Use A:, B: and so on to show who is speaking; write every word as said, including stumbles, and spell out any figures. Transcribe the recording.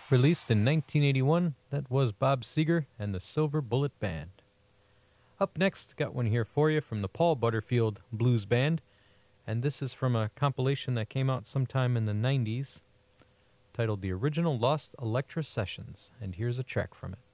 A: Released in nineteen eighty-one, that was Bob Seger and the Silver Bullet Band. Up next, got one here for you from the Paul Butterfield Blues Band, and this is from a compilation that came out sometime in the nineties, titled The Original Lost Electra Sessions, and here's a track from it.